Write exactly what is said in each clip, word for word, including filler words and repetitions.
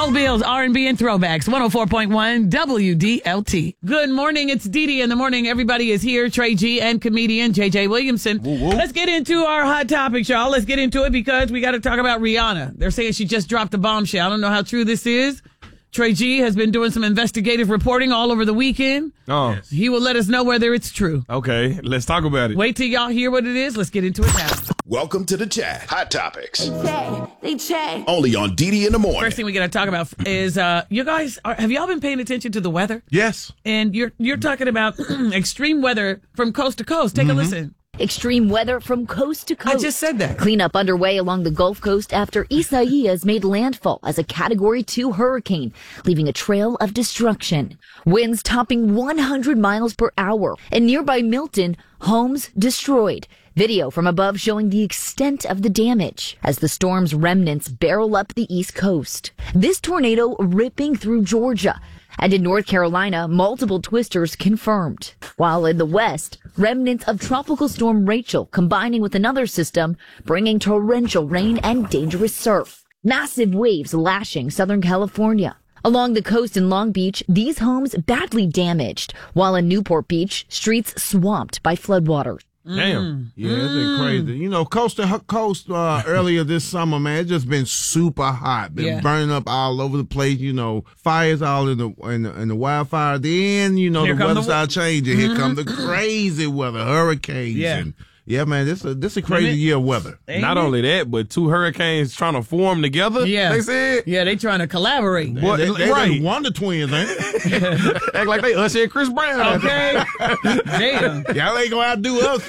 Old Bills, R and B, and throwbacks. one oh four point one W D L T. Good morning. It's Dee Dee in the morning. Everybody is here. Trey G and comedian J J Williamson. Woo, woo. Let's get into our hot topics, y'all. Let's get into it because we got to talk about Rihanna. They're saying she just dropped a bombshell. I don't know how true this is. Trey G has been doing some investigative reporting all over the weekend. Oh. Yes. He will let us know whether it's true. Okay, let's talk about it. Wait till y'all hear what it is. Let's get into it now. Welcome to the chat. Hot Topics. They chat. They chat. Only on Dee Dee in the morning. First thing we got to talk about is, uh, you guys, are, have y'all been paying attention to the weather? Yes. And you're you're talking about extreme weather from coast to coast. Take mm-hmm. a listen. Extreme weather from coast to coast. I just said that. Cleanup underway along the Gulf Coast after Isaias made landfall as a Category two hurricane, leaving a trail of destruction. Winds topping one hundred miles per hour. In nearby Milton, homes destroyed. Video from above showing the extent of the damage as the storm's remnants barrel up the East Coast. This tornado ripping through Georgia. And in North Carolina, multiple twisters confirmed. While in the West, remnants of Tropical Storm Rachel combining with another system, bringing torrential rain and dangerous surf. Massive waves lashing Southern California. Along the coast in Long Beach, these homes badly damaged, while in Newport Beach, streets swamped by floodwaters. Damn. Yeah, it's been crazy. You know, coast to coast uh, earlier this summer, man, it's just been super hot. Been Yeah. burning up all over the place. You know, fires all in the in the, in the wildfire. Then, you know, Here the come weather the- started changing. Here come the crazy weather, hurricanes. Yeah. And, yeah, man, this a this a crazy Ain't it? year of weather. Ain't Not it? only that, but two hurricanes trying to form together. Yeah. They said. Yeah, they trying to collaborate. Boy, they they right. just Wonder Twins, ain't it? Act like they Usher and Chris Brown. Okay. Damn. Y'all ain't gonna outdo us.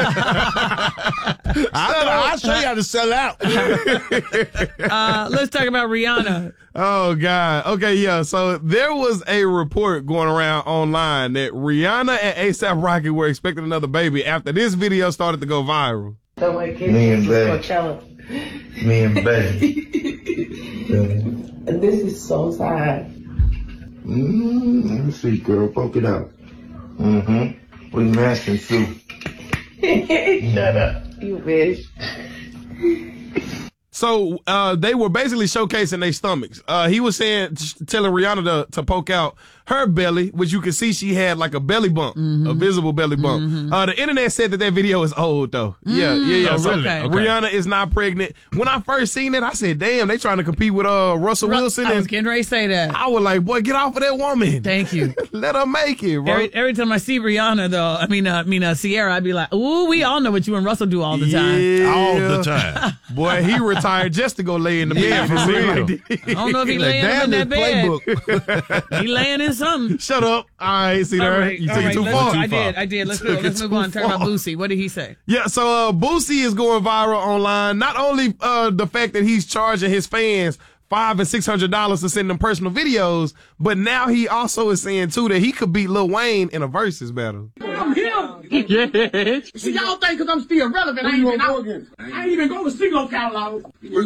I, I'll show y'all to sell out. Uh, let's talk about Rihanna. Oh, God. Okay, yeah. So there was a report going around online that Rihanna and A$AP Rocky were expecting another baby after this video started to go viral. Me and Betty. Me and Betty. And this is so sad. Mm, let me see, girl. Poke it out. Mm-hmm. We masking too. Shut up. You wish. So uh, they were basically showcasing their stomachs. Uh, he was saying, telling Rihanna to, to poke out her belly, which you can see she had like a belly bump, Mm-hmm. a visible belly bump. Mm-hmm. Uh, the internet said that that video is old though. Mm-hmm. Yeah, yeah, yeah. Oh, So really? Okay. Okay. Rihanna is not pregnant. When I first seen it, I said, "Damn, they trying to compete with uh Russell Wilson." I was And getting ready to say that. I was like, "Boy, get off of that woman. Thank you. Let her make it, bro." Every, every time I see Rihanna, though, I mean, uh, I mean, uh, Sierra, I'd be like, "Ooh, we all know what you and Russell do all the time." Yeah. All the time. Boy, he retired just to go lay in the Yeah, bed. for It seemed real. like I don't know if he Like, laying up in damn that this bed. playbook. He laying in something. Shut up. I ain't see All that. right, You all took right, it too let's far. go. I did. I did. Let's go. Took it Let's move too on. Talk about far. Boosie. What did he say? Yeah, so uh, Boosie is going viral online. Not only uh, the fact that he's charging his fans five and six hundred dollars to send them personal videos, but now he also is saying too that he could beat Lil Wayne in a versus battle. I'm him. Yeah. See, y'all think because I'm still relevant, I ain't even out. I ain't even go to single catalog.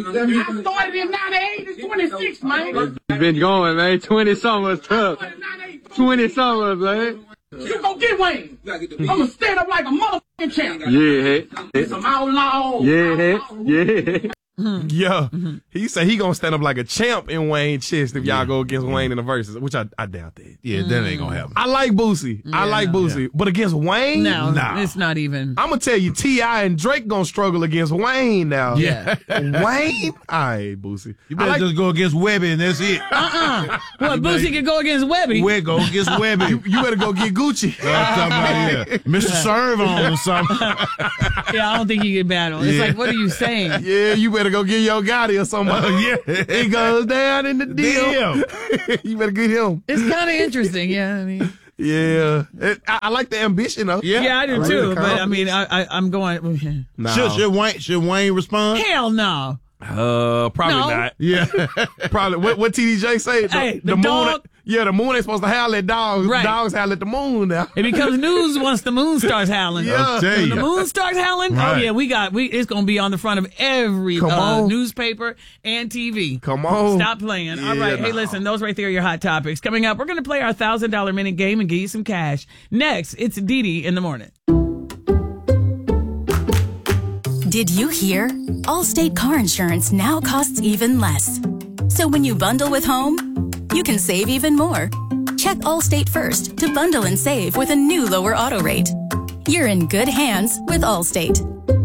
I started in ninety-eight, it's twenty-six, man. You've been going, man. twenty summers tough. twenty summers, man. You go get Wayne. I'm gonna stand up like a motherfucking champ. Yeah. It's some outlaw. Yeah. Yeah. Yeah, he said he gonna stand up like a champ in Wayne's chest if y'all go against Wayne in the verses, which I, I doubt that. Yeah, that ain't gonna happen. I like Boosie. I Yeah, like no. Boosie. But against Wayne? No, Nah. it's not even. I'm gonna tell you, T I and Drake gonna struggle against Wayne now. Yeah. Wayne? All right, Boosie. You I better like- just go against Webby and that's it. Uh-uh. What, Boosie could go against Webby? We go against Webby. you, you better go get Gucci. Uh, something like that. Mister Serve on or something. Yeah, I don't think he could battle. It's Yeah. like, what are you saying? Yeah, you better go get Yo Gotti or somebody. Yeah. It goes down in the deal. You better get him. It's kind of interesting. Yeah, I mean. Yeah. It, I, I like the ambition, though. Yeah. Yeah, I do like too. the But I confidence. mean, I, I, I'm going. No. Should, should, Wayne, should Wayne respond? Hell no. Uh, probably No. not. Yeah. Probably. What, what T D J say? The, Hey, the moon. dog- Yeah, the moon ain't supposed to howl at dogs. Right. Dogs howl at the moon now. It becomes news once the moon starts howling. Yeah. I'll tell When you. the moon starts howling, oh Right. yeah, we got we. It's gonna be on the front of every Come uh, on. newspaper and T V. Come on. Stop playing. All Yeah, right. Hey, no. listen, those right there are your hot topics. Coming up, we're going to play our one thousand dollars minute game and get you some cash. Next, it's Dee Dee in the morning. Did you hear? Allstate car insurance now costs even less. So when you bundle with home, you can save even more. Check Allstate first to bundle and save with a new lower auto rate. You're in good hands with Allstate.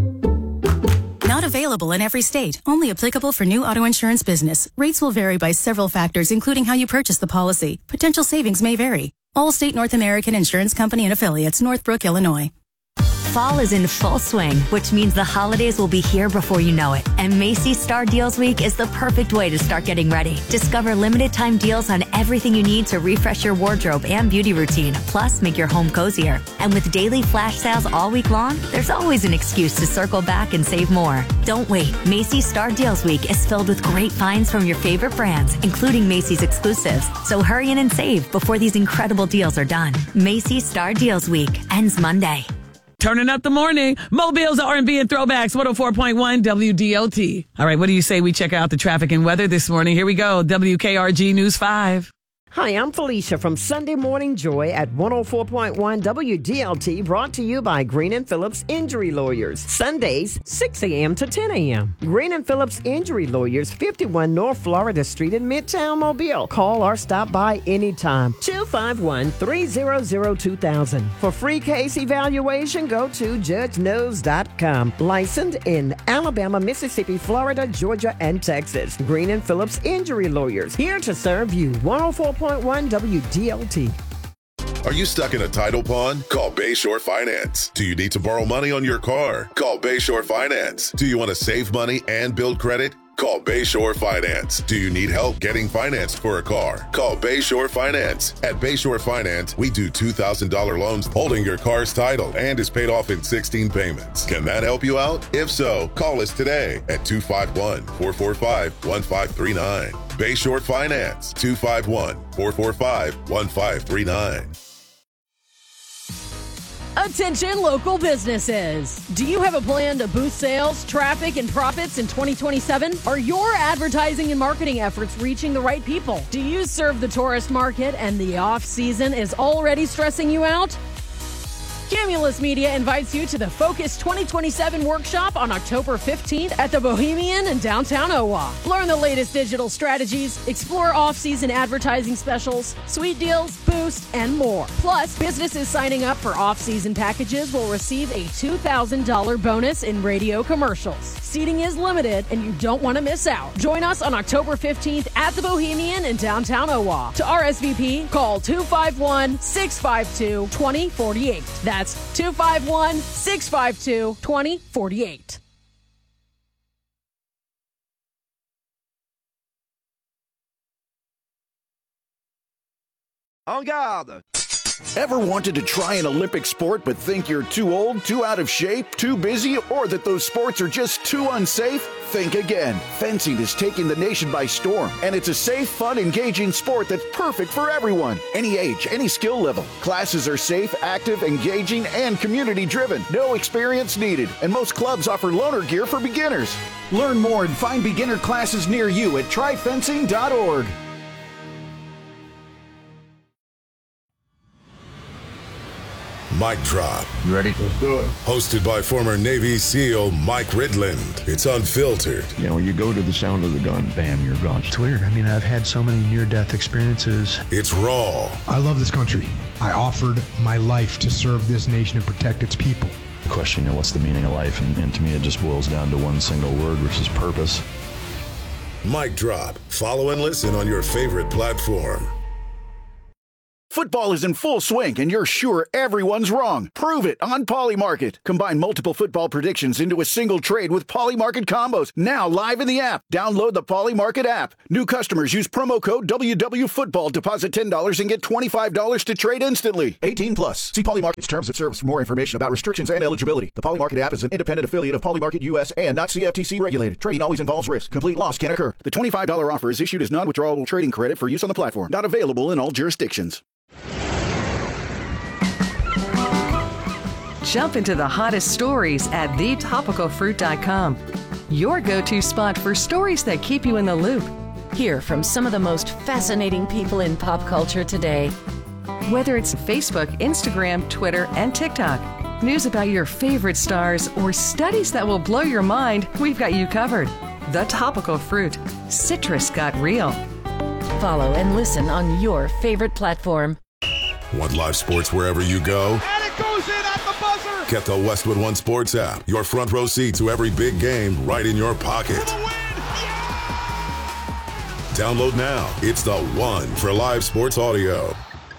Not available in every state. Only applicable for new auto insurance business. Rates will vary by several factors, including how you purchase the policy. Potential savings may vary. Allstate North American Insurance Company and Affiliates, Northbrook, Illinois. Fall is in full swing, which means the holidays will be here before you know it. And Macy's Star Deals Week is the perfect way to start getting ready. Discover limited time deals on everything you need to refresh your wardrobe and beauty routine, plus make your home cozier. And with daily flash sales all week long, there's always an excuse to circle back and save more. Don't wait. Macy's Star Deals Week is filled with great finds from your favorite brands, including Macy's exclusives. So hurry in and save before these incredible deals are done. Macy's Star Deals Week ends Monday. Turning up the morning. Mobile's R and B and Throwbacks, one oh four point one W D L T. All right, what do you say we check out the traffic and weather this morning? Here we go. W K R G News five. Hi, I'm Felicia from Sunday Morning Joy at one oh four point one W D L T, brought to you by Green and Phillips Injury Lawyers. Sundays, six a.m. to ten a.m. Green and Phillips Injury Lawyers, fifty-one North Florida Street in Midtown Mobile. Call or stop by anytime. two five one, three hundred, two thousand. For free case evaluation, go to judge knows dot com. Licensed in Alabama, Mississippi, Florida, Georgia, and Texas. Green and Phillips Injury Lawyers, here to serve you. one oh four point one W D L T. Are you stuck in a title pond? Call Bayshore Finance. Do you need to borrow money on your car? Call Bayshore Finance. Do you want to save money and build credit? Call Bayshore Finance. Do you need help getting financed for a car? Call Bayshore Finance. At Bayshore Finance, we do two thousand dollars loans holding your car's title and is paid off in sixteen payments. Can that help you out? If so, call us today at two five one, four four five, one five three nine. Bayshore Finance, two five one, four four five, one five three nine. Attention local businesses. Do you have a plan to boost sales, traffic, and profits in twenty twenty-seven? Are your advertising and marketing efforts reaching the right people? Do you serve the tourist market and the off-season is already stressing you out? Cumulus Media invites you to the Focus twenty twenty-seven workshop on October fifteenth at the Bohemian in downtown Owa. Learn the latest digital strategies, explore off-season advertising specials, sweet deals, boost, and more. Plus, businesses signing up for off-season packages will receive a two thousand dollars bonus in radio commercials. Seating is limited, and you don't want to miss out. Join us on October fifteenth at the Bohemian in downtown Owa. To R S V P, call two five one, six five two, two zero four eight. That's two five one, six five two, two zero four eight. En garde! Ever wanted to try an Olympic sport but think you're too old, too out of shape, too busy, or that those sports are just too unsafe? Think again. Fencing is taking the nation by storm, and it's a safe, fun, engaging sport that's perfect for everyone. Any age, any skill level. Classes are safe, active, engaging, and community-driven. No experience needed, and most clubs offer loaner gear for beginners. Learn more and find beginner classes near you at try fencing dot org. Mic Drop. You ready? Let's do it. Hosted by former Navy SEAL Mike Ridland. It's unfiltered. You know, when you go to the sound of the gun, bam, you're gone. It's weird. I mean, I've had so many near-death experiences. It's raw. I love this country. I offered my life to serve this nation and protect its people. The question, you know, what's the meaning of life? And, and to me, it just boils down to one single word, which is purpose. Mic Drop. Follow and listen on your favorite platform. Football is in full swing, and you're sure everyone's wrong. Prove it on Polymarket. Combine multiple football predictions into a single trade with Polymarket combos. Now live in the app. Download the Polymarket app. New customers use promo code W W Football. Deposit ten dollars and get twenty-five dollars to trade instantly. eighteen plus. See Polymarket's terms of service for more information about restrictions and eligibility. The Polymarket app is an independent affiliate of Polymarket U S and not C F T C regulated. Trading always involves risk. Complete loss can occur. The twenty-five dollars offer is issued as non-withdrawable trading credit for use on the platform. Not available in all jurisdictions. Jump into the hottest stories at the topical fruit dot com. Your go-to spot for stories that keep you in the loop. Hear from some of the most fascinating people in pop culture today. Whether it's Facebook, Instagram, Twitter, and TikTok, news about your favorite stars, or studies that will blow your mind, we've got you covered. The Topical Fruit. Citrus got real. Follow and listen on your favorite platform. Want live sports wherever you go? And it goes in at the buzzer. Get the Westwood One Sports app. Your front row seat to every big game right in your pocket. Download now. It's the one for live sports audio.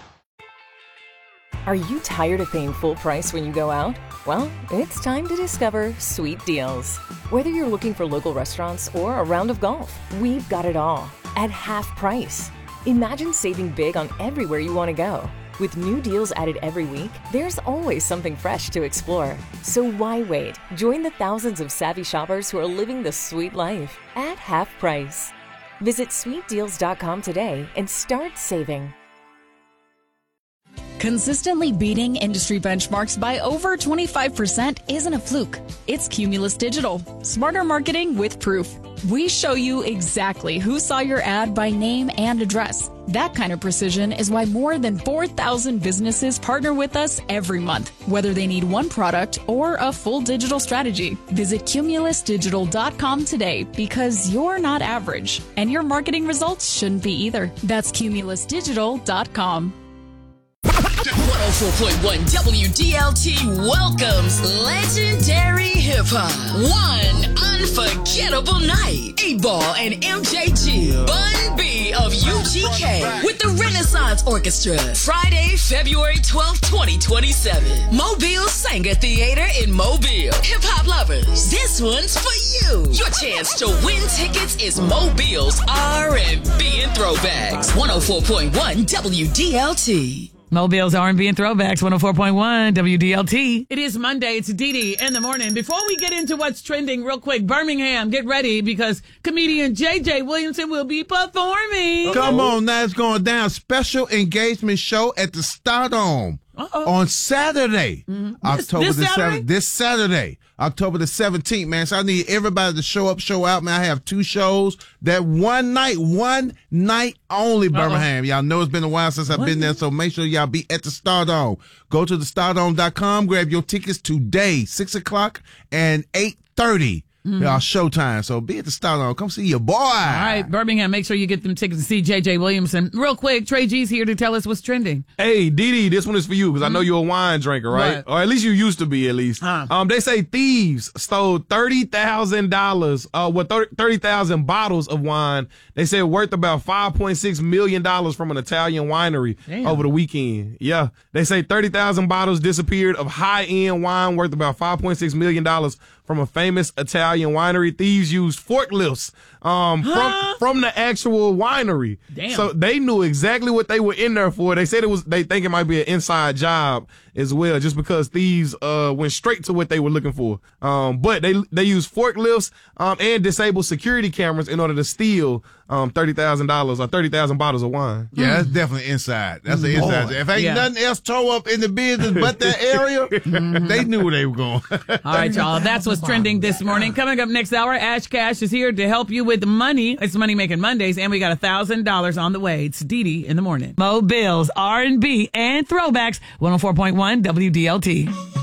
Are you tired of paying full price when you go out? Well, it's time to discover Sweet Deals. Whether you're looking for local restaurants or a round of golf, we've got it all at half price. Imagine saving big on everywhere you want to go. With new deals added every week, there's always something fresh to explore. So why wait? Join the thousands of savvy shoppers who are living the sweet life at half price. Visit sweet deals dot com today and start saving. Consistently beating industry benchmarks by over twenty-five percent isn't a fluke. It's Cumulus Digital. Smarter marketing with proof. We show you exactly who saw your ad by name and address. That kind of precision is why more than four thousand businesses partner with us every month, whether they need one product or a full digital strategy. Visit cumulus digital dot com today because you're not average, and your marketing results shouldn't be either. That's cumulus digital dot com. one oh four point one W D L T welcomes legendary hip hop. One unforgettable night. eight Ball and M J G. Bun B of U G K with the Renaissance Orchestra. Friday, February twelfth, twenty twenty-seven. Mobile Sanger Theater in Mobile. Hip hop lovers, this one's for you. Your chance to win tickets is Mobile's R and B and Throwbacks. one oh four point one W D L T. Mobile's R and B and Throwbacks, one oh four point one W D L T. It is Monday. It's Dee Dee in the morning. Before we get into what's trending real quick, Birmingham, get ready because comedian J J Williamson will be performing. Come on, now it's going down. Special engagement show at the Stardome Uh-oh. on Saturday, mm-hmm. October this, this the Saturday? seventh. This Saturday, October the seventeenth, man. So I need everybody to show up, show out, man. I have two shows that one night, one night only, Birmingham. Uh-oh. Y'all know it's been a while since I've what? been there, so make sure y'all be at the Stardome. Go to the stardome dot com, grab your tickets today, six o'clock and eight thirty. Mm-hmm. Y'all showtime, so be at the Stardome. Come see your boy. All right, Birmingham, make sure you get them tickets to see J J Williamson. Real quick, Trey G's here to tell us what's trending. Hey, Dee Dee, this one is for you because mm-hmm. I know you're a wine drinker, right? right? Or at least you used to be, at least. Huh. Um, they say thieves stole thirty thousand dollars, uh, with thirty thousand bottles of wine. They said worth about five point six million dollars from an Italian winery Damn. over the weekend. Yeah, they say thirty thousand bottles disappeared of high-end wine worth about five point six million dollars from a famous Italian winery. Thieves used forklifts um, huh? from from the actual winery. Damn. So they knew exactly what they were in there for. They said it was. They think it might be an inside job as well, just because thieves uh, went straight to what they were looking for. Um, but they they used forklifts um, and disabled security cameras in order to steal um, thirty thousand dollars or thirty thousand bottles of wine. Yeah, mm. that's definitely inside. That's the inside. Boy. If ain't yeah. nothing else tore up in the business but that area, mm-hmm. they knew where they were going. All right, y'all. That's what's trending this morning. Coming up next hour, Ash Cash is here to help you with money. It's Money Making Mondays, and we got one thousand dollars on the way. It's Dee Dee in the morning. Mobile's R and B and Throwbacks, one oh four point one W D L T.